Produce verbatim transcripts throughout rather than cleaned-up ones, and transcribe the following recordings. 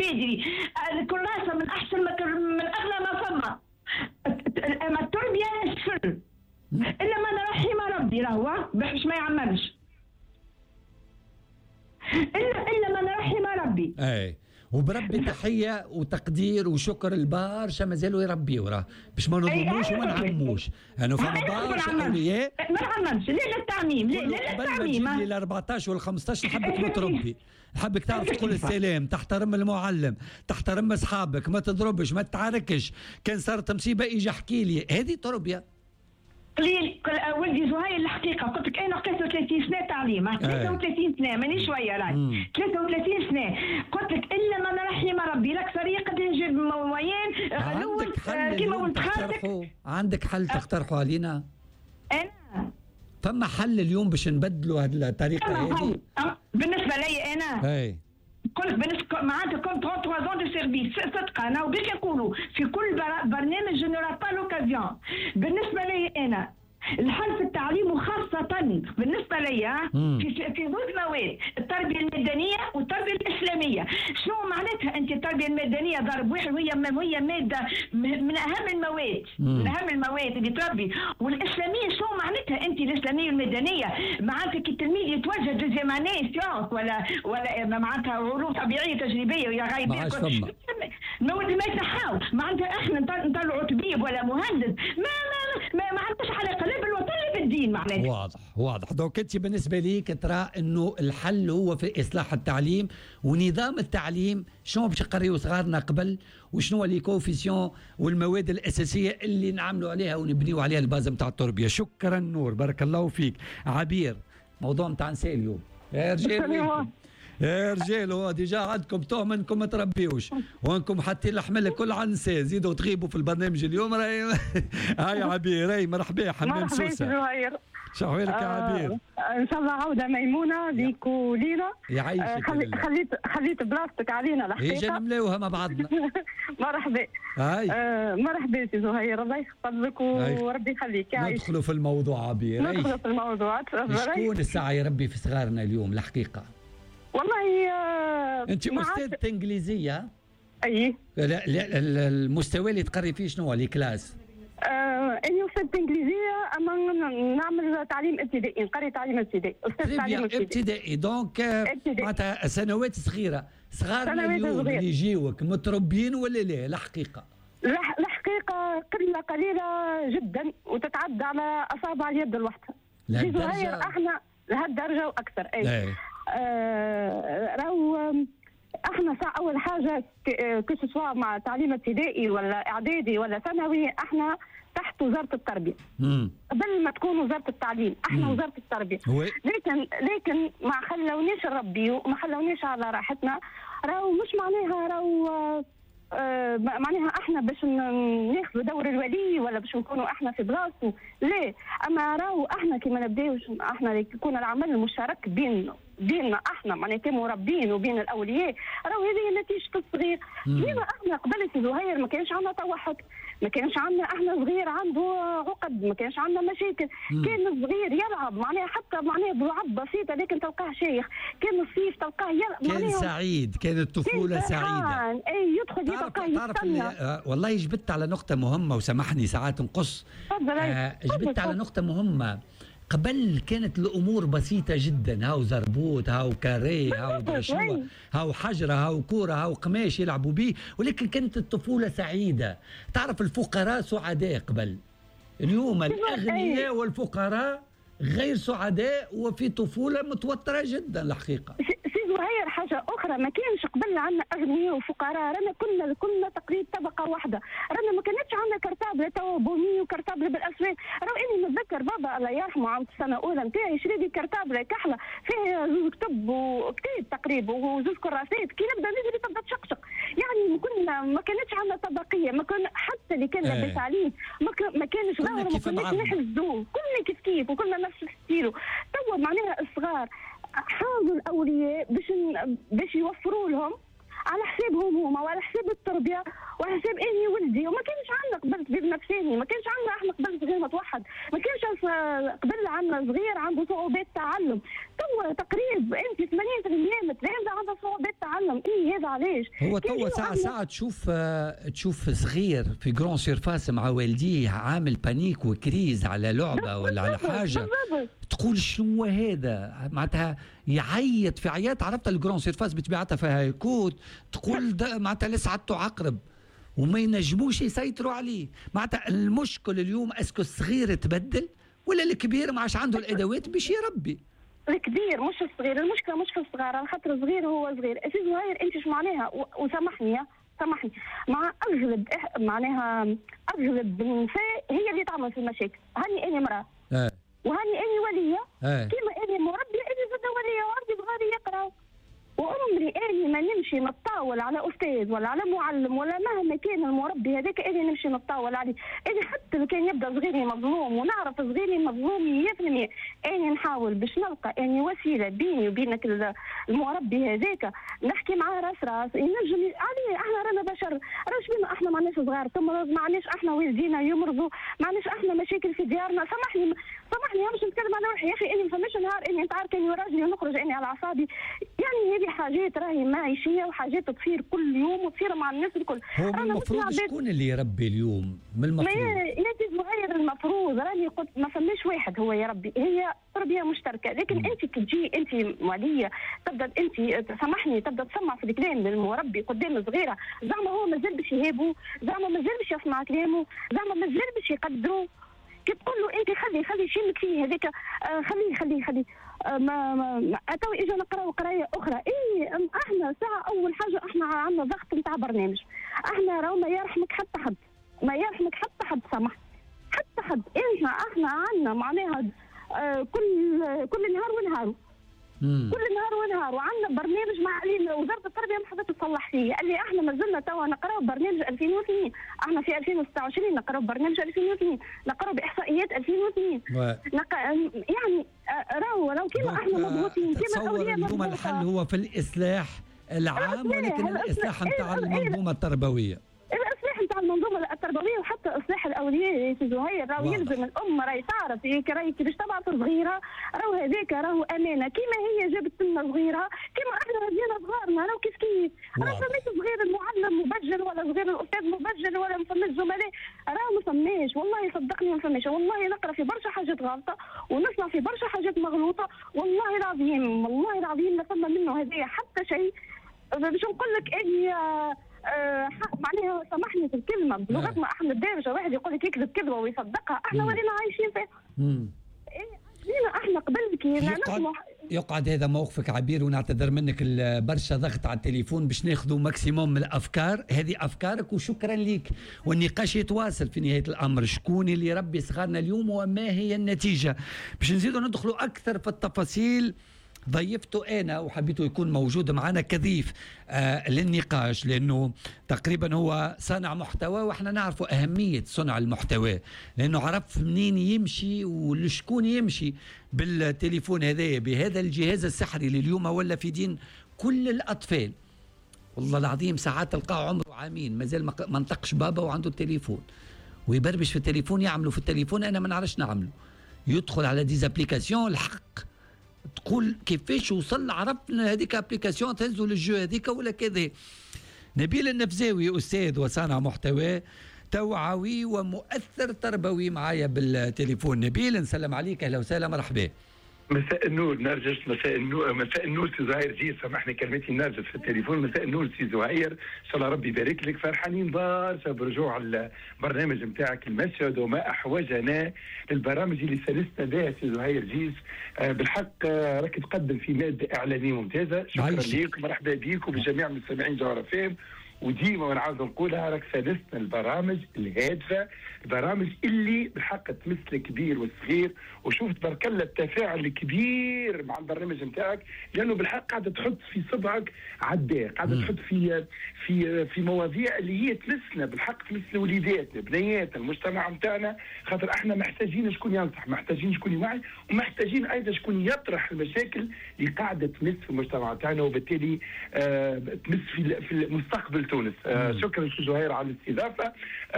يدري الكراسة من أحسن من أغلى ما فما. أما التربية السر إلا ما رحم ربي راهو باش ما يعملش إلا إلا ما رحم ربي. أي وبربي تحية وتقدير وشكر البارشة ما زالوا يربيوا راه باش ما نظلموش وما نعموش. أنا فما بارشة أولياء ما نعممش. لا لا التعميم، لا لا التعميم. قبل ما تجيب لي أربعطاش وال خمسطاش نحبك ما تربي، نحبك تعرف تقول السلام، تحترم المعلم، تحترم أصحابك، ما تضربش، ما تتعاركش، كان صارت مصيبة إيجا احكي لي، هذه تربية. قليل ولدي زهير الحقيقه قلت لك انا ثلاثة وثلاثين سنه تعليم، ثلاثة وثلاثين سنه ماني شويه راهي ثلاثة وثلاثين سنه. قلت لك الا من رحم ربي لك صريقه نجيب موين عندك حل كيما ولد خالتك؟ عندك حل تقترحوا علينا؟ انا فما حل اليوم باش نبدلوا هذه الطريقه هذه؟ بالنسبه لي انا اي كنت بالنسبه معناتها كنت ثلاثة وثلاثين دو سيرفيس صدقا انا وبيك نقولوا في كل برنامج جو نورا با لوكازيون. بالنسبه لي انا الحل في التعليم وخاصة بالنسبة لي في في زوج مواد، التربية المدنية والتربية الإسلامية. شنو معناتها أنت التربية المدنية ضرب واحد وهي وهي مادة من أهم المواد، من أهم المواد اللي تربي. والإسلامية شنو معناتها أنت الإسلامية والمدنية؟ معناتها كي التلميذ يتوجه دوزيام اني سيونس ولا ولا معناتها علوم طبيعية تجريبية ويا غايب المواد ما يصحاو. معناتها احنا نطلعوا طبيب ولا مهندس ما ما ما, ما عندوش علاقة لا بالوطن لا بالدين معناتها. واضح واضح. دوك انت بالنسبه ليك ترى انه الحل هو في اصلاح التعليم ونظام التعليم، شنو باش يقريوا صغارنا قبل، وشنو لي كوفيسيون والمواد الاساسيه اللي نعملوا عليها ونبنيوا عليها الباز نتاع التربيه. شكرا نور، بارك الله فيك. عبير، موضوع نتاع نساء اليوم يا رجال، يا رجال هو ديجا عندكم تهم انكم ما تربيوش وانكم حاطين الحمل الكل على النساء، زيدوا تغيبوا في البرنامج اليوم. راهي هاي عبير، راهي مرحبا حمام سوسه. مرحبا شحوالك يا عبير؟ آه ان شاء الله عوده ميمونه ليك ولينا. يعيشك. آه خلي خليت خليت بلاصتك علينا الحقيقه. اجا نملاوها مع بعضنا. مرحبا. هاي آه مرحبا سي زهير، الله يحفظك وربي يخليك. ندخلوا في الموضوع عبير. ندخلوا في الموضوع. شكون الساعه يربي في صغارنا اليوم الحقيقه؟ والله آه انت استاذة انجليزيه؟ اي لا لا المستوى اللي تقري فيه شنو هو لي كلاس؟ آه اني استاذة انجليزيه، اما نعمل تعليم ابتدائي، نقري تعليم ابتدائي، استاذ تعليم ابتدائي. ابتدائي دونك معناتها سنوات صغيره. صغارنا اليوم اللي يجيوك متربيين ولا لا الحقيقه؟ الحقيقه قله قليله جدا وتتعدى على اصابع اليد الواحده. لهالدرجه؟ احنا لهالدرجه واكثر. اي, أي. آه راهو احنا ساعة اول حاجه كسوا مع تعليم ابتدائي ولا اعدادي ولا ثانوي احنا تحت وزاره التربيه. امم قبل ما تكون وزاره التعليم احنا مم. وزاره التربيه. وي. لكن لكن ما خلونيش نربي وما خلونيش على راحتنا. راهو مش معناها راهو آه معناها احنا باش ناخذ دور الولي ولا باش نكونوا احنا في بلاصتو، لا. اما راهو احنا كيما نبداوش احنا يكون العمل المشترك بين بيننا احنا معناها كمربين وبين الاولياء، راهو هذه نتيجه الصغير. كيما احنا قبل في زهير ما كانش عندنا توحد، ما كانش عندنا احنا صغير عنده عقد، ما كانش عندنا مشاكل. مم. كان الصغير يلعب معناها حتى معناها بلعب بسيطه لكن تلقاه شيخ، كان الصيف تلقاه يلعب كان سعيد، كانت طفوله سعيده. اي يدخل يلقاه يستنى. آه والله جبت على نقطه مهمه وسامحني ساعات نقص. تفضل. آه جبت على نقطه مهمه. قبل كانت الامور بسيطه جدا، هاو زربوط، هاو كاري، هاو درشوه، هاو حجره، هاو كوره، هاو قماش يلعبوا به، ولكن كانت الطفوله سعيده. تعرف الفقراء سعداء قبل. اليوم الاغنياء والفقراء غير سعداء وفي طفوله متوتره جدا الحقيقه. سي زهير حاجه اخرى، ما كانش قبل عندنا اغنياء وفقراء، رانا كنا كنا تقريبا طبقه واحده، رانا ما كانتش عندنا كرتابله تو بومي وكرتابله بالاسواق. راه اني نتذكر بابا الله يرحمه عام السنه الاولى نتاعي يشري لي كرتابله كحله فيها زوز كتب وكتاب تقريبا وزوز كراسات، كي نبدا نجري تبدا تشقشق. يعني كنا ما كانتش عندنا طبقيه، ما كان حتى اللي كان لاباس عليه ما كانش ظاهر، ما كناش نحسدوه، كلنا كيف كيف وكلنا نفس الستيلو. توا معناها الصغار حاولوا الاولياء باش باش يوفروا لهم على حسابهم هما وعلى حساب التربيه وعلى حساب اني ولدي. وما كانش عندنا قبل طبيب نفساني، ما كانش عندنا احنا قبل صغير متوحد، ما كانش قبل عندنا صغير عنده صعوبات تعلم. تو تقريبا انت ثمانين بالمئة متلامذه عندها صعوبات تعلم. معلم إيه هذا علاش؟ هو توا ساعة ساعة تشوف آه تشوف صغير في جرون سيرفاس مع والديه عامل بانيك وكريز على لعبة ولا على حاجة، تقول شنو هذا؟ معناتها يعيط في عيات. عرفت الجرون سيرفاس بطبيعتها فيها كود، تقول معناتها لسعته عقرب وما ينجموش يسيطروا عليه. معناتها المشكل اليوم اسكو الصغير تبدل ولا الكبير ما عادش عنده الادوات باش يربي؟ الكبير مش الصغير، المشكله مش في الصغار، على خاطر الصغير هو صغير. في صغير انت شو معناها، وسامحني سامحني مع اغلب معناها اغلب النساء هي اللي تعمل في المشاكل. هاني اني امراه آه. وهاني اني وليه آه. كيما اني مربيه اني زاد وليه وعندي صغاري يقراوا، وعمري اني ما نمشي نتطاول على استاذ ولا على معلم ولا مهما كان المربي هذاك اني نمشي نتطاول عليه. اني حتى لو كان يبدا صغيري مظلوم ونعرف صغيري مظلوم مية بالمية اني نحاول باش نلقى اني وسيله بيني وبينك المربي هذاك نحكي معاه راس راس ينجم عليه. احنا رانا بشر، راش بينا احنا معناش صغار تمرض، معناش احنا والدينا يمرضوا، معناش احنا مشاكل في ديارنا. سامحني سامحني مش نتكلم على روحي يا اخي، اني ما فماش نهار اني انت عارف اني راجلي ونخرج اني على اعصابي. يعني هذه حاجات راهي معيشيه وحاجات تصير كل يوم وتصير مع الناس الكل. هو المفروض شكون اللي يربي اليوم؟ من المفروض يا صغير المفروض راني قلت ما فماش واحد هو يربي، هي تربيه مشتركه. لكن م. انت كي تجي انت وليه تبدا انت سامحني تبدا تسمع في الكلام للمربي قدام صغيره، زعما هو مازال باش يهابوا، زعما مازال باش يسمع كلامه، زعما مازال باش يقدروا. كي تقول له انت خلي خلي شيلك فيه هذاك آه خليه خليه خليه آه ما ما تو اجا نقراو قرايه اخرى. اي احنا ساعه اول حاجه احنا عندنا ضغط نتاع برنامج، احنا راهو ما يرحمك حتى حد، ما يرحمك حتى حد سامح حتى حد. احنا احنا عندنا معناها آه كل كل نهار ونهار مم. كل نهار ونهار وعندنا برنامج مع وزاره التربيه ما حبت تصلح فيه. قال لي احنا ما زلنا توا نقراو برنامج ألفين واثنين، احنا في ألفين وستة وعشرين نقراو برنامج ألفين واثنين، نقراو باحصائيات ألفين واثنين. نق... يعني راهو راهو كيما احنا مضغوطين كيما الاولياء اليوم الحل هو في الاصلاح العام ولكن الاصلاح نتاع المنظومه التربويه. الاصلاح نتاع المنظومه التربويه وحتى اصلاح الاولياء يا سي زهير. راهو يلزم الام راهي تعرف راهي باش تبعث صغيره، راهو هذاك راهو امانه كيما هي جابت لنا صغيره كيما احنا ربينا صغارنا. راهو كيف كيف راهو فماش صغير المعلم مبجل ولا صغير الاستاذ مبجل ولا ما فماش زملاء، راهو ما فماش والله صدقني ما فماش. والله نقرا في برشا حاجات غلطه ونسمع في برشا حاجات مغلوطه، والله العظيم والله العظيم ما فما منه هذايا حتى شيء. باش نقول لك اني أه معناها سامحني في الكلمه بلغتنا احنا الدارجه، واحد يقول لك يكذب كذبه ويصدقها، احنا ولينا عايشين فيها. امم ايه احنا قبل كي يقعد, يقعد هذا موقفك عبير ونعتذر منك برشا ضغط على التليفون باش ناخذوا ماكسيموم من الافكار. هذه افكارك وشكرا لك، والنقاش يتواصل في نهايه الامر. شكون اللي يربي صغارنا اليوم وما هي النتيجه؟ باش نزيدوا ندخلوا اكثر في التفاصيل. ضيفته أنا وحبيته يكون موجود معنا كضيف آه للنقاش، لأنه تقريبا هو صانع محتوى وإحنا نعرف أهمية صنع المحتوى، لأنه عرف منين يمشي ولشكون يمشي بالتليفون هذايا بهذا الجهاز السحري اللي اليوم ولا في دين كل الأطفال. والله العظيم ساعات تلقاه عمره عامين مازال ما نطقش بابا وعنده التليفون ويبربش في التليفون، يعملوا في التليفون أنا ما نعرفش نعمله، يدخل على ديزابليكاسيون الحق تقول كيفاش وصل عرفنا هذيك ابليكاسيون تهزوا للجو هذيك ولا كذا. نبيل النفزاوي استاذ وصانع محتوى توعوي ومؤثر تربوي معايا بالتليفون. نبيل نسلم عليك، اهلا وسهلا مرحبا. مساء النور نرجس. مساء النور مساء النور سي زهير جي، سامحني كلمتي نرجس في التليفون. مساء النور سي زهير، ان شاء الله ربي يبارك لك. فرحانين برشا برجوع البرنامج نتاعك المسجد وما احوجنا للبرامج اللي سلسنا بها سي زهير جيس. آه بالحق آه راك تقدم في ماده اعلاميه ممتازه، شكرا لك، مرحبا بك وبجميع المستمعين جوهر فهم. وديما ونعاود نقولها راك سلسنا البرامج الهادفه، البرامج اللي بالحق تمس الكبير والصغير. وشوف تبارك الله التفاعل الكبير مع البرنامج نتاعك، لانه بالحق قاعده تحط في صبعك عداء، قاعده تحط في في في مواضيع اللي هي تمسنا بالحق، تمس وليداتنا بنياتنا المجتمع نتاعنا. خاطر احنا محتاجين شكون ينصح، محتاجين شكون يوعي، ومحتاجين ايضا شكون يطرح المشاكل اللي قاعده تمس في المجتمع نتاعنا، وبالتالي آه تمس في في المستقبل تونس. آه شكرا سي زهير على الاستضافه،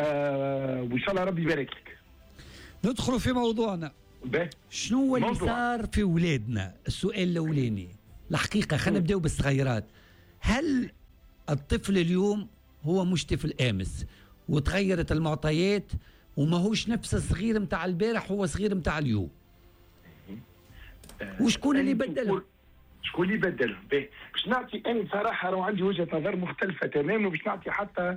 آه وان شاء الله ربي يبارك لك. ندخلوا في موضوعنا. شنو اللي صار في ولادنا؟ السؤال الاولاني الحقيقه، خلينا نبداو بالصغيرات. هل الطفل اليوم هو مش طفل امس وتغيرت المعطيات وماهوش نفس الصغير متاع البارح، هو صغير متاع اليوم؟ وشكون اللي بدلهم؟ شكون اللي بدلهم؟ باهي باش نعطي انا بصراحه راه عندي وجهه نظر مختلفه تماما، وباش نعطي حتى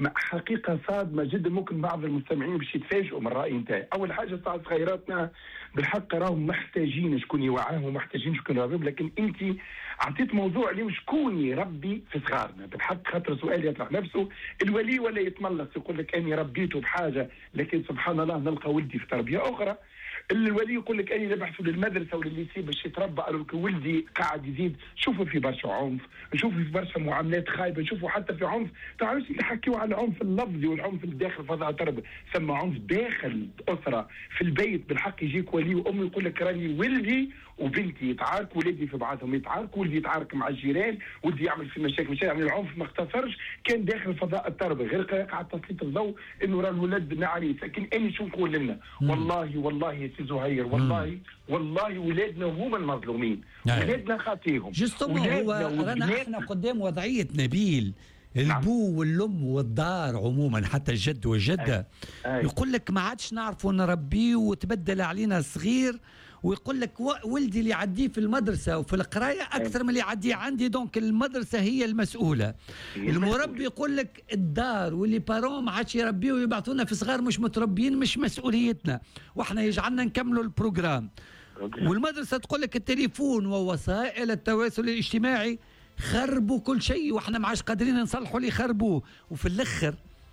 حقيقه صادمه جدا ممكن بعض المستمعين باش يتفاجئوا من الراي نتاعي. اول حاجه صار صغيراتنا بالحق راهم محتاجين شكون يوعاهم ومحتاجين شكون يربيهم، لكن انت اعطيت موضوع اليوم شكون يربي في صغارنا. بالحق خاطر سؤال يطرح نفسه، الولي ولا يتملص يقول لك اني ربيته بحاجه لكن سبحان الله نلقى ولدي في تربيه اخرى. الولي يقول لك اني نبعثه للمدرسه وللليسي باش يتربى، قالوا لك ولدي قاعد يزيد، نشوفوا في برشا عنف، نشوفوا في برشا معاملات خايبه، نشوفوا حتى في عنف. تعرفش نحكيوا على العنف اللفظي والعنف الداخل فضاء تربيه، ثم عنف داخل الاسره في البيت. بالحق يجيك ولي وام يقول لك راني ولدي وبنتي يتعاركوا، ولادي في بعضهم يتعاركوا، ولدي يتعارك مع الجيران، ولدي يعمل في مشاكل مشاكل. يعني العنف ما اختصرش كان داخل فضاء التربيه، غير يقع تسليط الضوء انه راه الولد نعريس. لكن اني شو نقول لنا؟ والله والله يا سي زهير، والله والله ولادنا هما المظلومين، ولادنا خاطيهم. جوستومون هو رانا احنا قدام وضعيه نبيل، البو والام والدار عموما حتى الجد والجده يقول لك ما عادش نعرفوا نربيه وتبدل علينا صغير، ويقول لك ولدي اللي يعديه في المدرسه وفي القرايه اكثر من اللي يعديه عندي، دونك المدرسه هي المسؤوله. المربي يقول لك الدار واللي بارون ما عادش يربيه ويبعثونا في صغار مش متربيين، مش مسؤوليتنا، واحنا يجعلنا نكملوا البروجرام. والمدرسه تقول لك التليفون ووسائل التواصل الاجتماعي خربوا كل شيء واحنا ما عادش قادرين نصلحوا اللي خربوه، وفي الاخر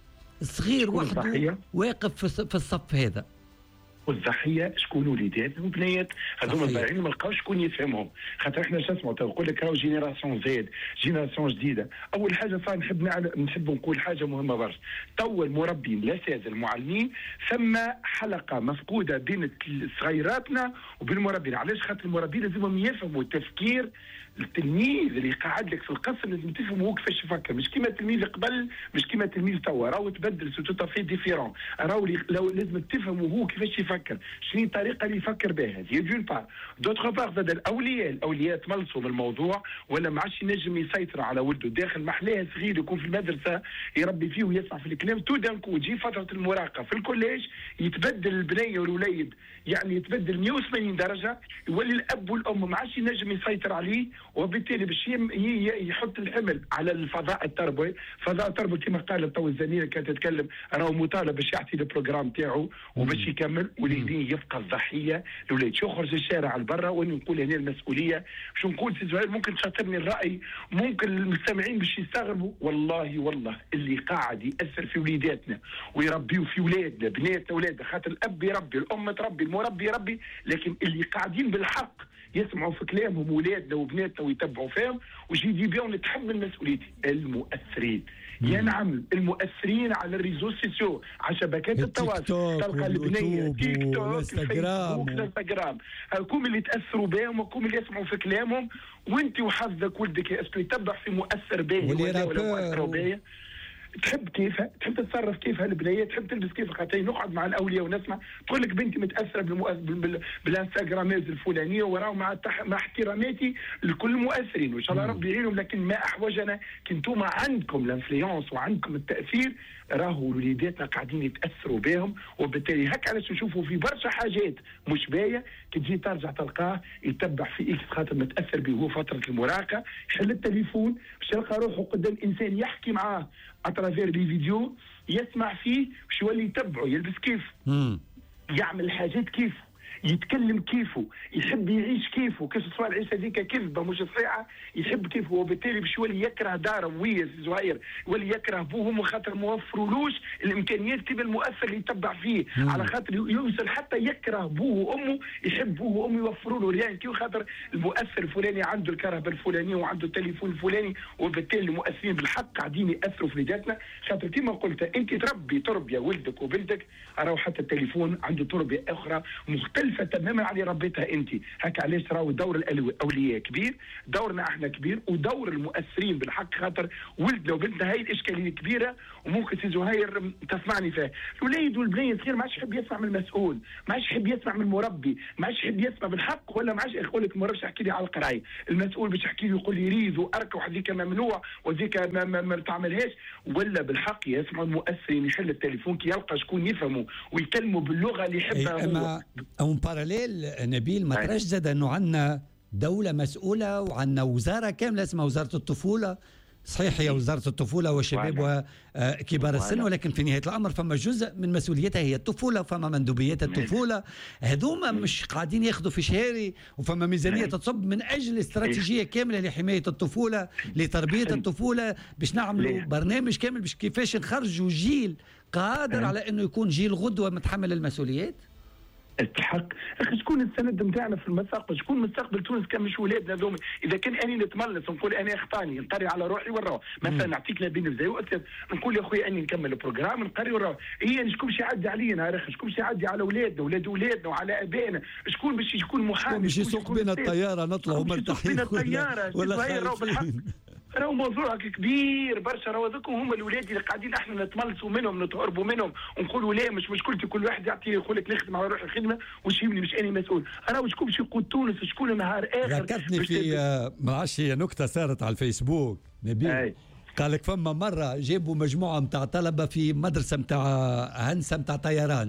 الصغير وحده واقف في الصف هذا. والضحيه شكون وليدات وبنات هذوما الضايعين ما لقاوش شكون يفهمهم. خاطر احنا شو نسمعوا نقول لك راهو جينيراسيون زاد، جينيراسيون جديده. اول حاجه صار نحب نحب نقول حاجه مهمه برشا، تو المربين الاساتذه المعلمين ثم حلقه مفقوده بين صغيراتنا وبين المربين. علاش؟ خاطر المربين لازمهم يفهموا التفكير. التلميذ اللي قاعد لك في القسم لازم تفهم هو كيفاش يفكر، مش كيما التلميذ قبل، مش كيما التلميذ توا، راهو تبدل سو تو في ديفيرون. راهو لو لازم تفهموا هو كيفاش يفكر، شنو الطريقه اللي يفكر بها. هذه دون بار. دوتر بار زاد الاولياء، الاولياء تملصوا من الموضوع ولا ما عادش ينجم يسيطر على ولده داخل محلاه صغير يكون في المدرسه يربي فيه ويسمع في الكلام. تو دانكو تجي فتره المراهقه في الكوليج يتبدل البنيه والوليد، يعني يتبدل مئة وثمانين درجه، يولي الاب والام ما عادش ينجم يسيطر عليه، وبالتالي باش يحط الحمل على الفضاء التربوي. فضاء التربوي كما قالت تو الزميله كانت تتكلم راهو مطالب باش يعطي البروجرام تاعو وباش يكمل، وليدين يبقى الضحيه الاولاد. شو خرج الشارع لبرا وانا نقول هنا المسؤوليه. شو نقول سي زهير؟ ممكن تشاطرني الراي، ممكن المستمعين باش يستغربوا، والله والله اللي قاعد ياثر في وليداتنا ويربيوا في ولادنا بناتنا اولادنا، خاطر الاب يربي، الام تربي، المربي يربي، لكن اللي قاعدين بالحق يسمعوا في كلامهم ولادنا وبناتنا ويتبعوا فيهم ويجي يجي بهم نتحمل مسؤوليتي. المؤثرين يا نعم، المؤثرين على الريزو سوسيو، على شبكات التواصل، تلقى البنيه تيك توك الفيسبوك الانستغرام، هاكم اللي تاثروا بهم وكم اللي يسمعوا في كلامهم. وانت وحظك ولدك اسكو يتبع في مؤثر باهي ولا ولا مؤثر باهي. تحب كيفها، تحب تتصرف كيفها البنيه، تحب تلبس كيف خاطر نقعد مع الاولياء ونسمع تقول لك بنتي متاثره بالانستغرامات الفلانيه، وراه مع مع احتراماتي لكل المؤثرين وان شاء الله ربي يعينهم. لكن ما احوجنا كي انتم عندكم الانفلونس وعندكم التاثير، راهو وليداتنا قاعدين يتاثروا بهم، وبالتالي هكا علاش نشوفوا في برشا حاجات مش باهيه كي تجي ترجع تلقاه يتبع في اكس خاطر متاثر به هو فتره المراهقه، يحل التليفون باش يلقى روحه قدام انسان يحكي معاه اترافير لي فيديو، يسمع فيه باش يولي يتبعه، يلبس كيف، يعمل حاجات كيف، يتكلم كيفه، يحب يعيش كيفه، كيف تصير العيشه هذيك كذبه مش صحيحه، يحب كيفه، وبالتالي باش يولي يكره داره ويا صغير، يولي يكره بوهم خاطر ما وفرولوش الامكانيات كيف المؤثر اللي يتبع فيه، مم. على خاطر يوصل حتى يكره بوه وامه، يحب بوه وامه يوفروا له ريان كيف خاطر المؤثر الفلاني عنده الكهرباء الفلانيه وعنده التليفون الفلاني، وبالتالي المؤثرين بالحق قاعدين ياثروا في ولاداتنا، خاطر كما قلت انت تربي تربيه ولدك وبنتك، راهو حتى التليفون عنده تربيه اخرى مختلفه مختلفه تماما على اللي ربيتها انت. هكا علاش راهو دور الاولياء كبير، دورنا احنا كبير، ودور المؤثرين بالحق، خاطر ولدنا وبنتنا هاي الاشكاليه كبيره. وممكن سي زهير تسمعني فيها، الوليد والبنيه صغير ما عادش يحب يسمع من المسؤول، ما عادش يحب يسمع من المربي، ما عادش يحب يسمع بالحق، ولا ما عادش يقول لك ما راكش تحكي لي على القرايه، المسؤول باش يحكي له يقول لي ريز واركب وهذيك ممنوع وذيك ما, ما, ما تعملهاش. ولا بالحق يسمع المؤثرين، يحل التليفون كي يلقى شكون يفهمه ويكلمه باللغه اللي يحبها. اما اون باراليل نبيل، ما تراش زاد انه عندنا دوله مسؤوله وعندنا وزاره كامله اسمها وزاره الطفوله. صحيح هي وزارة الطفولة والشباب وكبار السن، ولكن في نهاية الأمر فما جزء من مسؤوليتها هي الطفولة، فما مندوبيات الطفولة هذوما مش قاعدين ياخذوا في شهري، وفما ميزانية تصب من أجل استراتيجية كاملة لحماية الطفولة، لتربية الطفولة، باش نعملوا برنامج كامل باش كيفاش نخرجوا جيل قادر على أنه يكون جيل غدوة متحمل المسؤوليات. الحق اخي، شكون السند نتاعنا في المستقبل؟ شكون مستقبل تونس كان مش ولادنا ذوما؟ اذا كان اني نتملص ونقول انا اخطاني نقري على روحي ونروح، مثلا نعطيك نبيل بزاي نقول يا خويا اني نكمل البروجرام نقري ونروح، هي شكون باش يعدي علينا يا اخي؟ شكون باش يعدي على اولادنا ولاد ولادنا وعلى ابائنا؟ شكون باش يكون محامي؟ باش يسوق بنا الطياره نطلعوا مرتاحين ولا راهو موضوع كبير برشا. راهو هذوك هما الولاد اللي قاعدين احنا نتملصوا منهم نتهربوا منهم ونقولوا لا مش مشكلتي، كل واحد يعطي يقول لك نخدم على روح الخدمه وش يهمني مش انا مسؤول. راهو شكون باش يقود تونس؟ شكون نهار اخر؟ ذكرتني في ما عادش هي نكته صارت على الفيسبوك نبيل، قال لك فما مره جابوا مجموعه نتاع طلبه في مدرسه نتاع هندسه نتاع طيران،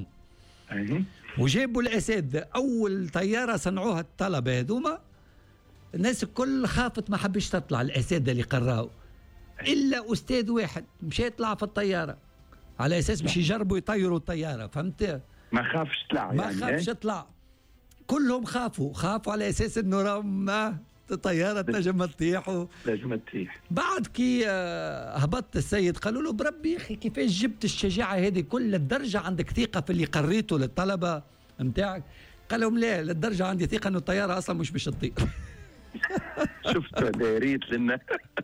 وجابوا الاساتذه اول طياره صنعوها الطلبه هذوما، الناس الكل خافت ما حبش تطلع الاساتذه اللي قراوا، الا استاذ واحد مشى يطلع في الطياره على اساس باش يجربوا يطيروا الطياره، فهمت؟ ما خافش طلع ما يعني خافش يطلع، كلهم خافوا خافوا على اساس انه راه ما الطياره تنجم تطيح تنجم تطيح. بعد كي هبط السيد قالوا له بربي يا اخي كيفاش جبت الشجاعه هذه كل الدرجه؟ عندك ثقه في اللي قريته للطلبه نتاعك؟ قال لهم لا، للدرجه عندي ثقه انه الطياره اصلا مش باش تطير. شفت يا ريت لنا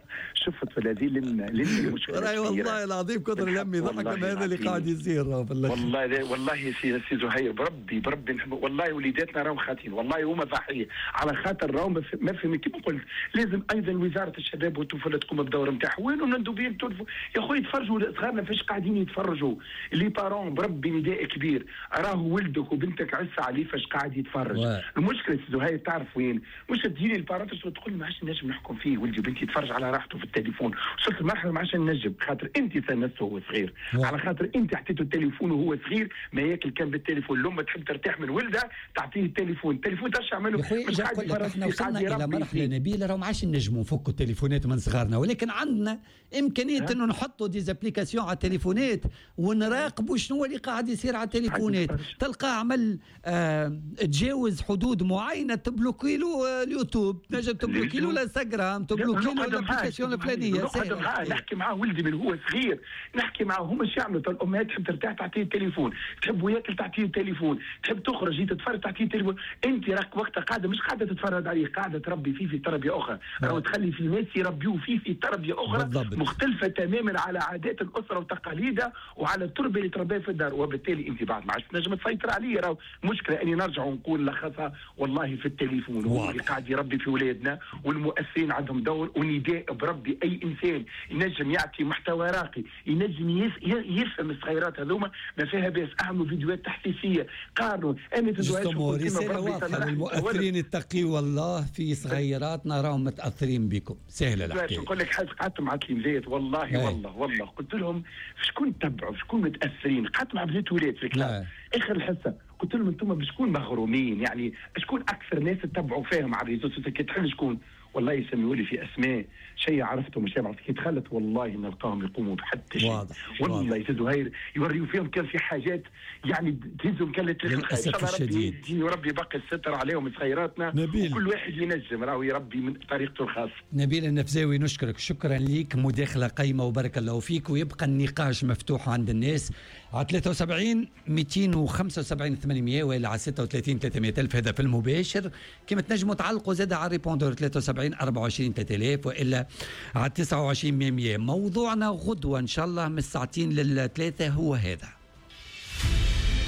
شفت هذه لنا لنا مشكله راي والله العظيم كثر لمي ضحك من هذا اللي قاعد يصير. والله والله يا سي سي زهير بربي بربي والله وليداتنا راهم خاطين، والله هما ضحيه على خاطر راهم ما فهم. كيف قلت لازم ايضا وزاره الشباب والطفوله تقوم بدور نتاعها. وين الندوبين يا خويا يتفرجوا صغارنا فاش قاعدين يتفرجوا لي بارون؟ بربي نداء كبير، راهو ولدك وبنتك عز عليه فاش قاعد يتفرج. المشكله سي زهير تعرف وين؟ مش تجيني البارون تقول ما عادش نجم نحكم فيه، ولدي وبنتي يتفرج على راحته في التليفون، وصلت المرحله ما عادش نجم، خاطر انت سنسته وهو صغير، على خاطر انت حطيته التليفون وهو صغير ما ياكل كان بالتليفون. الام تحب ترتاح من ولدها تعطيه التليفون، التليفون ترجع منه. مش قاعد يتفرج. احنا وصلنا الى مرحله نبيله راه ما عادش نجموا نفكوا التليفونات من صغارنا، ولكن عندنا امكانيه انه نحطوا دي زابليكاسيون على التليفونات ونراقبوا شنو اللي قاعد يصير على التليفونات. تلقى عمل آه تجاوز حدود معينه تبلوكي له اليوتيوب، تنجم تبلوكي له الانستغرام، تبلوكي له الابليكاسيون الفلانيه. نحكي معاه ولدي من هو صغير، نحكي معاه هما ايش يعملوا؟ الامهات تحب ترتاح تعطيه التليفون، تحب ياكل تعطيه التليفون، تحب تخرج تتفرج تعطيه التليفون. انت راك وقتها قاعده مش قاعده تتفرج عليه، قاعده تربي فيه في تربيه اخرى، راهو تخلي في ناس يربيوه فيه في تربيه اخرى بالضبط. مختلفه تماما على عادات الاسره وتقاليدها وعلى التربيه اللي تربيها في الدار، وبالتالي انت بعد ما عادش تنجم تسيطر عليه. راهو مشكله اني نرجع ونقول لخصها والله في التليفون هو اللي قاعد يربي في اولادنا، والمؤثرين عندهم دور. ونداء بربي اي انسان ينجم يعطي محتوى راقي، ينجم يفهم الصغيرات هذوما ما فيها باس. اعملوا فيديوهات تحسيسيه، قارنوا. انا تدوير رساله واضحه للمؤثرين اتقي والله في صغيراتنا راهم متاثرين بكم. سهله الحكايه. نقول لك حاجه، قعدت مع تلميذات والله هي. والله والله قلت لهم شكون تبعوا شكون متاثرين. قعدت مع بنات ولاد في الكلاس اخر الحصه قلت لهم انتم بشكون مغرومين؟ يعني شكون اكثر ناس تتبعوا فيهم على الريزو سوسيال؟ كي تحل شكون؟ والله يسميوا لي في اسماء شيء عرفته مش عرفت. كي دخلت والله نلقاهم يقوموا بحتى شيء. والله يا زهير يوريوا فيهم كان في حاجات يعني تهزهم كانت للاسف الشديد. وربي يبقي الستر عليهم صغيراتنا، وكل واحد ينجم راهو يربي من طريقته الخاصه. نبيل النفزاوي نشكرك شكرا ليك، مداخله قيمه وبارك الله فيك، ويبقى النقاش مفتوح عند الناس على ثلاثة وسبعين مئتين وخمسة وسبعين ثمانمئة ولا على ستة وثلاثين ثلاثمئة ألف. هذا في المباشر. كما تنجموا تعلقوا زاد على الريبوندور ثلاثة وسبعين أربعة وعشرين ثلاثة آلاف والا على تسعة وعشرين مئة. موضوعنا غدوه ان شاء الله من الساعتين للثلاثه هو هذا.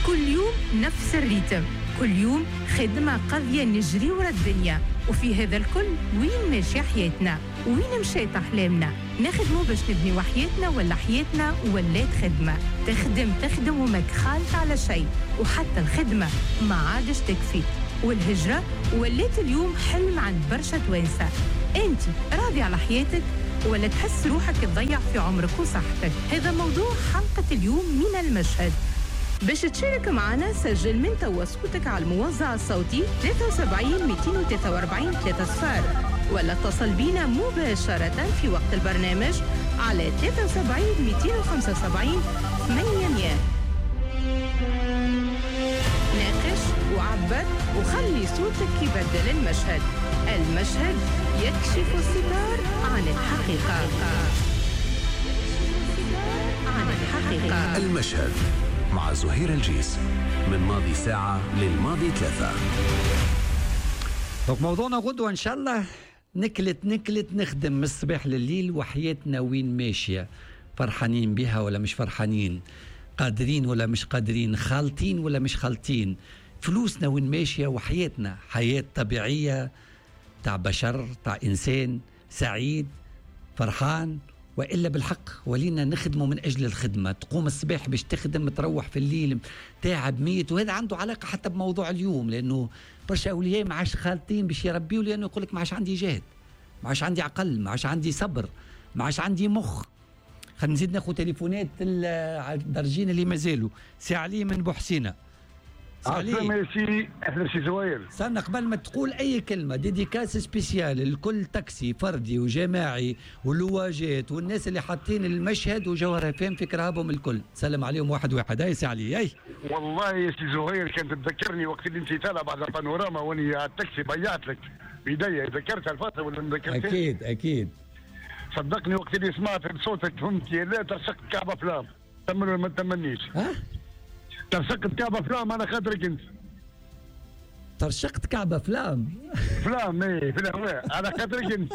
كل يوم نفس الريتم، كل يوم خدمة قضية نجري ورا الدنيا، وفي هذا الكل وين ماشية حياتنا؟ وين مشيت أحلامنا؟ نخدموا باش نبنيو حياتنا ولا حياتنا ولات خدمة؟ تخدم تخدم وماك خالط على شيء، وحتى الخدمة ما عادش تكفي، والهجرة ولات اليوم حلم عند برشا توانسة. أنت راضي على حياتك ولا تحس روحك تضيع في عمرك وصحتك؟ هذا موضوع حلقة اليوم من المشهد. باش تشارك معنا سجل من توا صوتك على الموزع الصوتي ثلاثة وسبعين مئتين وثلاثة وأربعين ثلاثة صفار، ولا اتصل بينا مباشرة في وقت البرنامج على ثلاثة وسبعين مئتين وخمسة وسبعين ثمانمئة. ناقش وعبر وخلي صوتك يبدل المشهد. المشهد يكشف الستار عن الحقيقة. عن الحقيقة. المشهد مع زهير الجيس، من ماضي ساعة للماضي ثلاثة. دونك موضوعنا غدوة إن شاء الله نكلت نكلت نخدم من الصباح لليل، وحياتنا وين ماشية؟ فرحانين بها ولا مش فرحانين؟ قادرين ولا مش قادرين؟ خالطين ولا مش خالطين؟ فلوسنا وين ماشية؟ وحياتنا حياة طبيعية تاع بشر، تاع إنسان سعيد فرحان، وإلا بالحق ولينا نخدمه من أجل الخدمة؟ تقوم الصباح باش تخدم، تروح في الليل تعب ميت. وهذا عنده علاقة حتى بموضوع اليوم، لأنه برشا أولياء ما عادش خالطين باش يربيوا، لأنه يقول لك ما عادش عندي جهد، ما عادش عندي عقل، ما عادش عندي صبر، ما عادش عندي مخ. خلينا نزيد ناخذ تليفونات الدرجين اللي مازالوا. سي علي من بوحسينة. السلام يا سي. اهلا سي زوير. استنى قبل ما تقول اي كلمه، ديديكاس سبيسيال لكل تاكسي فردي وجماعي واللواجات والناس اللي حاطين المشهد وجوهر فهم في كرهبهم الكل، سلم عليهم واحد واحد. اي سي علي. اي والله يا سي زهير كانت تذكرني وقت اللي انت طالع بعد البانوراما واني على التاكسي بيعت لك بيديا. ذكرت الفتره ولا ما ذكرتش؟ اكيد اكيد. صدقني وقت اللي سمعت صوتك فهمتي لا ترشقت كعبه فلام. تمن ولا ما تمنيش؟ ها؟ ترشقت كعبه فلام على خاطرك انت. ترشقت كعبه فلام؟ فلام ايه في الهواء على خاطرك انت.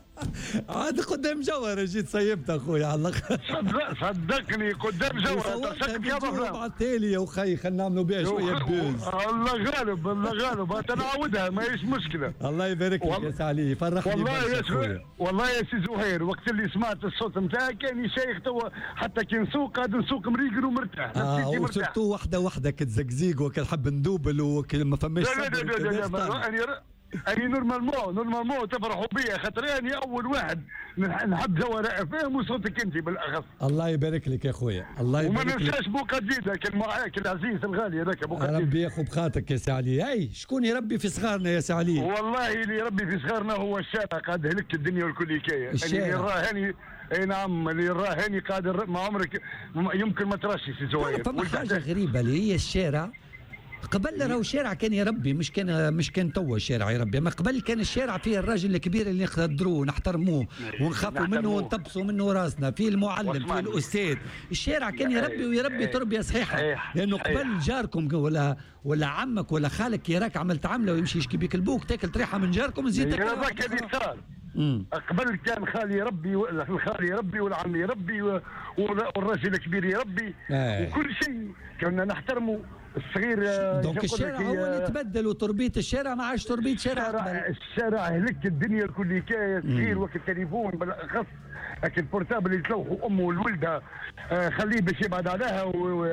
عاد قدام جوهر جيت صيبت اخويا على الاخر. صدق صدقني قدام جوهر ترشقت كعبه فلام. على التالي يا اخي خلينا نعملوا بها شويه بوز. الله غالب الله غالب تنعودها ما هيش مشكله. الله يبارك لك يا سي علي، فرحني والله يا سي والله يا سي زهير وقت اللي سمعت الصوت نتاعك كاني شيخ توا حتى كي نسوق قاعد نسوق مريقل ومرتاح. اه وسرتو وحده وحده كتزقزيق وكنحب ندوبل وما فماش. لا لا لا لا لا اني اني نورمالمون نورمالمون تفرحوا بيا خاطر اني اول واحد نحب جوهر افهم وصوتك انت بالاخص. الله يبارك لك يا خويا. الله يبارك لك. وما ننساش بوقديده كان معاك العزيز الغالي هذاك بوقديده. ربي ياخذ بخاطرك يا سي علي. اي شكون يربي في صغارنا يا سي علي؟ والله اللي يربي في صغارنا هو الشارع قاعد هلك الدنيا والكل حكايه. اللي راه هاني اي نعم اللي راه هاني قادر ما عمرك يمكن ما ترشي سي زهير. فما حاجه غريبه اللي هي الشارع. قبل راهو الشارع كان يربي، مش كان مش كان توا الشارع يربي، ما قبل كان الشارع فيه الراجل الكبير اللي نقدروه ونحترموه ونخافوا منه ونطبسوا منه راسنا، فيه المعلم فيه الاستاذ. الشارع كان يربي ويربي تربيه صحيحه، لانه قبل جاركم ولا ولا عمك ولا خالك يراك عملت عمله ويمشي يشكي بيك البوك تاكل طريحه من جاركم وزيد تاكل. هذاك اللي صار قبل كان خالي يربي الخالي يربي والعم يربي والراجل الكبير يربي وكل شيء كنا نحترموا الصغير. دونك الشارع هو اللي تبدل وتربيه الشارع ما عادش تربيه شارع. الشارع هلك الدنيا الكل حكايه صغير وقت التليفون بالاخص لكن البورتابل اللي تلوحوا امه ولولدها آه خليه باش يبعد عليها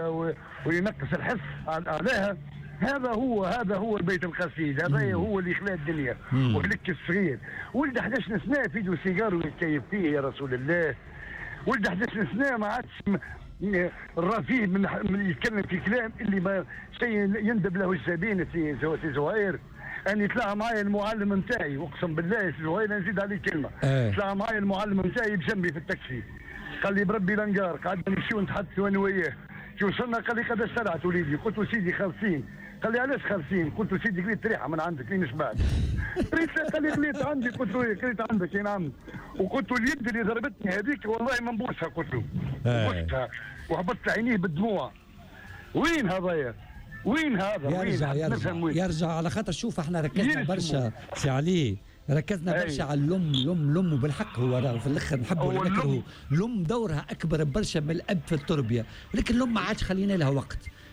وينقص الحس عليها. هذا هو هذا هو البيت القصيد، هذا هو اللي خلى الدنيا وهلك الصغير. ولد احداش سنه في يده سيجار ويتكيف فيه يا رسول الله. ولد احداش سنه ما عادش الرفيه من, من يتكلم في كلام اللي ما شيء يندب له الجبين في زهير. اني طلع معايا المعلم نتاعي اقسم بالله سي زهير نزيد عليه كلمه. أه. طلع معايا المعلم نتاعي بجنبي في التاكسي قال لي بربي لنقار قعدنا نمشيو نتحدثوا انا وياه. كي وصلنا قال لي قداش سرعت وليدي؟ قلت له سيدي خمسين. قال لي علاش خمسين؟ قلت له سيدي قريت ريحه من عندك لين شبعت. قريت قال لي قريت عندي. قلت له قريت عندك اي نعم. وقلت له اليد اللي ضربتني هذيك والله ما نبوسها. قلت له بوستها وهبطت عينيه بالدموع. وين هذايا؟ وين هذا؟ يرجع وين؟ يرجع يرجع على خاطر شوف احنا ركزنا برشا سي علي، ركزنا برشا على اللم لم لم وبالحق هو راه في الاخر نحبوا نذكروا لم دورها اكبر برشا من الاب في التربيه، ولكن الام ما عادش خلينا لها وقت.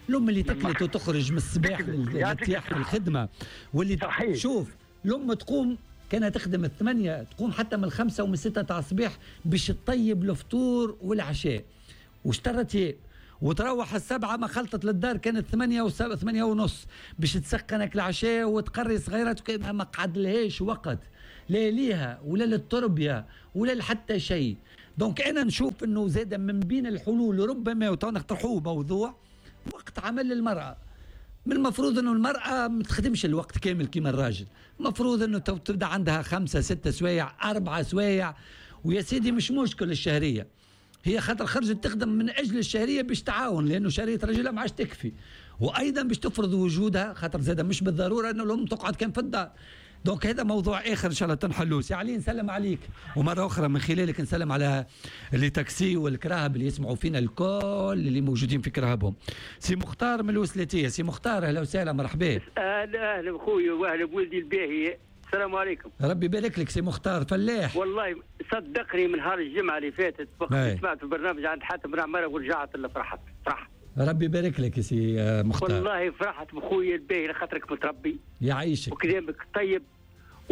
الام اللي تكلت وتخرج من الصباح للارتياح في الخدمه، واللي صحيح. شوف الام تقوم كانت تخدم الثمانية، تقوم حتى من الخمسة ومن ستة تاع الصباح باش تطيب الفطور والعشاء واشترت هي، وتروح السبعة ما خلطت للدار كانت ثمانية وسبعة ثمانية ونص باش تسخنك العشاء وتقري صغيرات، ما قعدلهاش وقت لا ليها ولا للتربية ولا لحتى شيء. دونك أنا نشوف أنه زاد من بين الحلول ربما وتو نقترحوه موضوع وقت عمل للمرأة. من المفروض أنه المرأة ما تخدمش الوقت كامل كما الراجل، المفروض أنه تبدأ عندها خمسة ستة سوايع أربعة سوايع، ويا سيدي مش مشكل الشهرية، هي خاطر خرجت تخدم من أجل الشهرية باش تعاون، لأنه شهرية رجلها ما عادش تكفي، وأيضا باش تفرض وجودها خاطر زاد مش بالضرورة أنه الأم تقعد كان في الدار. دونك هذا موضوع اخر ان شاء الله تنحلوه. سي علي نسلم عليك، ومره اخرى من خلالك نسلم على اللي تاكسي والكراهب اللي يسمعوا فينا الكل اللي موجودين في كراهبهم. سي مختار من الوسلاتيه. سي مختار اهلا وسهلا مرحبا. اهلا اهلا بخويا واهلا بولدي الباهي. السلام عليكم. ربي يبارك لك سي مختار فلاح. والله صدقني من نهار الجمعه اللي فاتت سمعت البرنامج عند حاتم رعمره ورجعت اللي فرحت فرحت. ربي يبارك لك يا سي مختار. والله فرحت بخويا الباهي لخاطرك متربي يعيشك وكلامك طيب و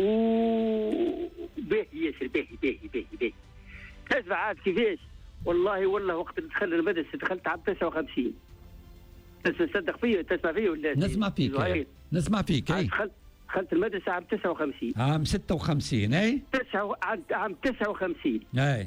باهي ياسر باهي باهي باهي باهي. تسمع عاد كيفاش؟ والله والله وقت اللي دخلنا المدرسه دخلت عام تسعة وخمسين. تصدق فيا تسمع فيا ولا؟ نسمع فيك نسمع فيك اي. دخلت دخلت المدرسه عام تسعة وخمسين. عام ستة وخمسين اي؟ تسعة عام تسعة وخمسين اي.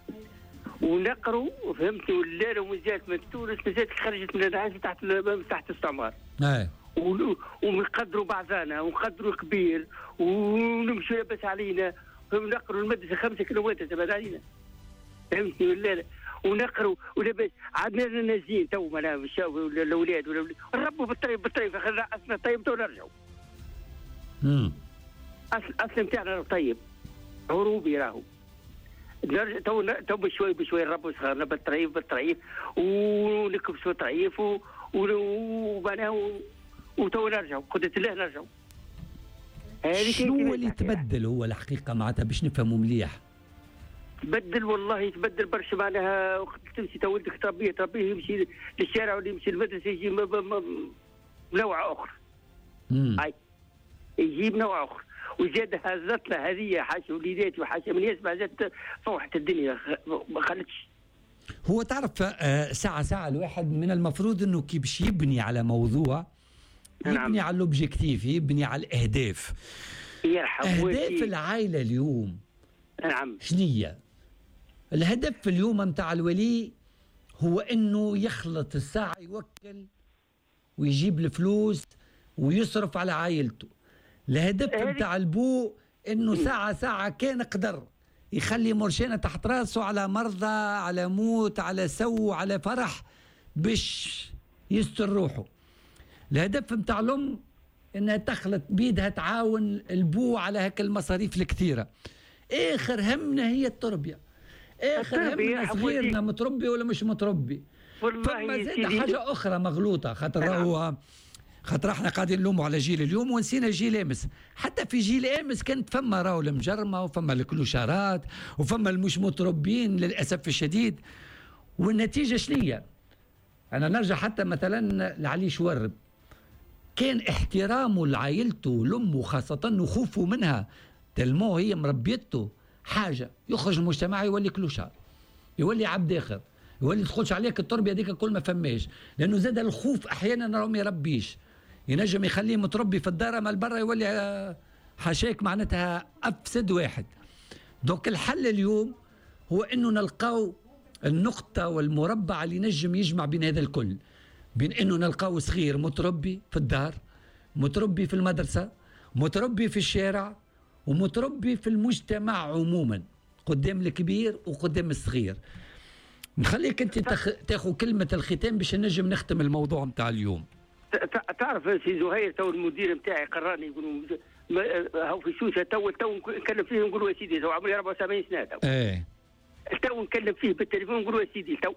ونقروا وفهمت ولا ومازالت من تونس مازالت خرجت من العز تحت تحت الاستعمار. اي. ونقدروا بعضنا ونقدروا كبير ونمشوا لاباس علينا ونقروا المدرسه خمسة كيلومتر تبعد علينا. فهمتني ولا لا؟ ونقروا ولاباس عندنا نازين تو ما مشاو الاولاد ولا نربوا بالطريق بالطريق خلينا اصلا طيب تو نرجعوا. امم اصل اصل نتاعنا طيب عروبي راهو. نرجع تو تو بشوي بشوي نربوا صغارنا بالطريف بالطريف ونكبسوا الطريف ومعناها وتو نرجعوا قدرة الله نرجعوا. شنو اللي تبدل هو الحقيقة معناتها باش نفهموا مليح؟ تبدل والله تبدل برشا معناها وقت تمشي تو ولدك تربيه تربيه يمشي للشارع ولا يمشي للمدرسة يجي بنوع آخر. امم هاي يجي بنوع آخر وزاد هزتنا هذه حاشا وليداتي وحاشا من يسمع زاد فوحت الدنيا ما خلتش. هو تعرف آه ساعة ساعة الواحد من المفروض انه كي باش يبني على موضوع يبني نعم. على الاوبجيكتيف، يبني على الاهداف. يرحم اهداف العائلة اليوم نعم شنية؟ الهدف اليوم نتاع الولي هو انه يخلط الساعة يوكل ويجيب الفلوس ويصرف على عائلته. الهدف نتاع البو انه ساعة ساعة كان قدر يخلي مرشانة تحت راسه على مرضى على موت على سو على فرح باش يستر روحه. الهدف نتاع الام انها تخلط بيدها تعاون البو على هيك المصاريف الكثيرة. اخر همنا هي التربية، اخر همنا صغيرنا متربي ولا مش متربي. فما زاد حاجة اخرى مغلوطة خاطر هو خاطر احنا قاعدين نلوموا على جيل اليوم ونسينا جيل امس. حتى في جيل امس كانت فما راهو المجرمه وفما الكلوشارات وفما المش متربين للاسف الشديد. والنتيجه شنية؟ انا نرجع حتى مثلا لعلي شورب، كان احترامه لعائلته لامه خاصه وخوفه منها تلمو هي مربيته حاجه، يخرج المجتمع يولي كلوشار يولي عبد اخر يولي تدخلش عليك التربيه هذيك كل ما فماش، لانه زاد الخوف احيانا راهو ما يربيش، ينجم يخليه متربي في الدار اما البرا يولي حاشاك معناتها افسد واحد. دوك الحل اليوم هو انه نلقاو النقطه والمربع اللي نجم يجمع بين هذا الكل، بين انه نلقاو صغير متربي في الدار، متربي في المدرسه، متربي في الشارع، ومتربي في المجتمع عموما قدام الكبير وقدام الصغير. نخليك انت تخ... تاخذ كلمه الختام باش نجم نختم الموضوع نتاع اليوم. تعرف سي زهير تو المدير نتاعي قررني يقولوا هاو في سوسه تو تو نكلم فيه نقول له يا سيدي تو عمري أربعة وسبعين سنه تو. ايه تو نكلم فيه بالتليفون نقول له يا سيدي تو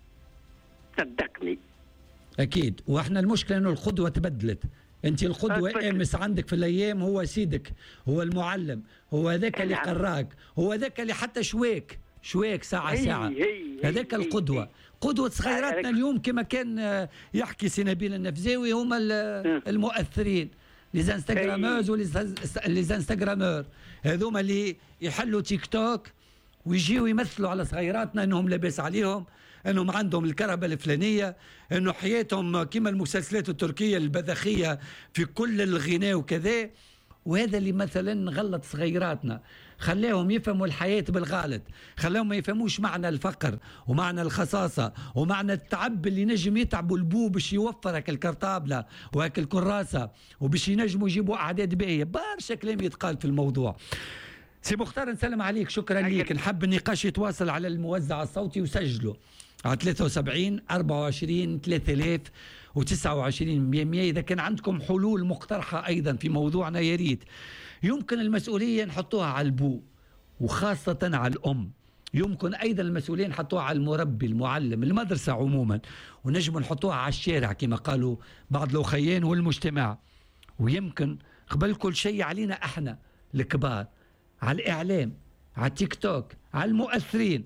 صدقني. اكيد، واحنا المشكله انه القدوه تبدلت. انت القدوه امس عندك في الايام هو سيدك، هو المعلم، هو ذاك اللي قراك، هو ذاك اللي حتى شواك شويك ساعه هي ساعه. هي هذاك القدوه هي. قدوه صغيراتنا اليوم كما كان يحكي سي نبيل النفزاوي هما المؤثرين لي انستغراموز ولي انستغرامور هذوما اللي يحلوا تيك توك ويجيو يمثلوا على صغيراتنا انهم لاباس عليهم، انهم عندهم الكرهبه الفلانيه، انه حياتهم كما المسلسلات التركيه البذخيه في كل الغناء وكذا. وهذا اللي مثلا غلط صغيراتنا، خلاهم يفهموا الحياة بالغلط، خلاهم ما يفهموش معنى الفقر ومعنى الخصاصة ومعنى التعب اللي نجم يتعبوا البو باش يوفر هاك الكرطابلة وهاك الكراسة وباش ينجموا يجيبوا أعداد باهية. برشا كلام يتقال في الموضوع. سي مختار نسلم عليك، شكرا ليك. نحب النقاش يتواصل على الموزع الصوتي وسجله على ثلاثة وسبعين أربعة وعشرين ثلاثة آلاف وتسعة وعشرين مية. إذا كان عندكم حلول مقترحة أيضا في موضوعنا يا ريت. يمكن المسؤولية نحطوها على البو وخاصة على الأم، يمكن أيضا المسؤولية نحطوها على المربي المعلم المدرسة عموما، ونجم نحطوها على الشارع كما قالوا بعض الأخيان والمجتمع. ويمكن قبل كل شيء علينا احنا الكبار، على الإعلام، على التيك توك، على المؤثرين،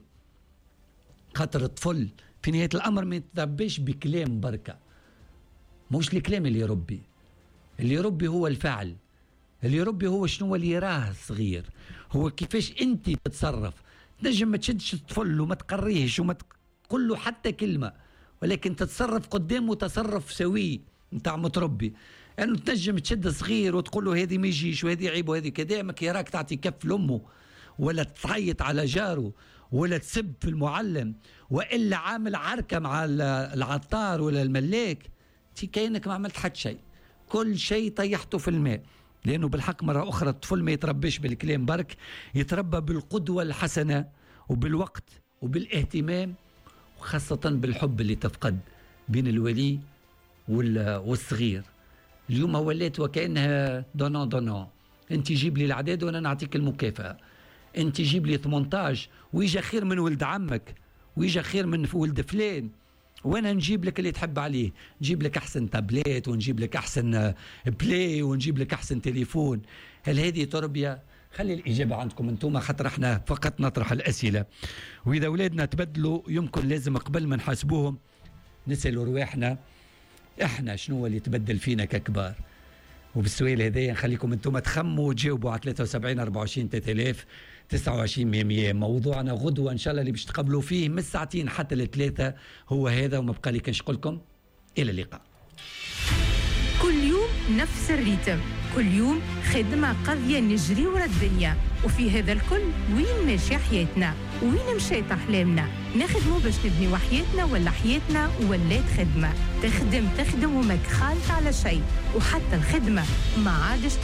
خاطر الطفل في نهاية الأمر ما يتربيش بكلام بركة، مش الكلام اللي يربي، اللي يربي هو الفعل، اللي يربي هو شنو اللي يراه الصغير، هو كيفاش انت تتصرف. تنجم ما تشدش الطفل وما تقريهش وما تقول له حتى كلمة، ولكن تتصرف قدامه تصرف سوي نتاع متربي. انه يعني تنجم تشد صغير وتقول له هذه ما يجيش وهذه عيب وهذه كذا، ما كيراك تعطي كف لامه ولا تعيط على جاره ولا تسب في المعلم والا عامل عركه مع العطار ولا الملاك، تي كأنك ما عملت حد شيء، كل شيء طيحته في الماء. لانه بالحق مره اخرى الطفل ما يتربيش بالكلام برك، يتربى بالقدوه الحسنه وبالوقت وبالاهتمام، وخاصه بالحب اللي تفقد بين الولي والصغير. اليوم ولات وكانها دونون دونون، انت جيب لي العداد وانا نعطيك المكافاه، انت جيب لي ثمانية عشر ويجا خير من ولد عمك ويجا خير من ولد فلان، وانا نجيب لك اللي تحب عليه، نجيب لك احسن تابليت ونجيب لك احسن بلاي ونجيب لك احسن تليفون. هل هذه تربيه؟ خلي الاجابه عندكم انتم، حتى احنا فقط نطرح الاسئله. واذا اولادنا تبدلوا يمكن لازم قبل ما نحاسبوهم نسالوا رواحنا احنا شنو اللي تبدل فينا ككبار. وبالسؤال هذايا نخليكم انتم تخموا وتجاوبوا على ثلاثة وسبعين أربعة وعشرين ثلاثة آلاف تسعة وعشرين مية. موضوعنا غدوه ان شاء الله اللي باش تقبلوا فيه من الساعتين حتى الثلاثه هو هذا، وما بقى لي كنش نقول لكم الى اللقاء. كل يوم نفس الريتم، كل يوم خدمه قضيه نجري ورا الدنيا، وفي هذا الكل وين ماشيه حياتنا؟ وين مشيت احلامنا؟ نخدموا باش نبني وحياتنا ولا حياتنا ولات خدمه؟ تخدم تخدم وماك خالط على شيء، وحتى الخدمه ما عادش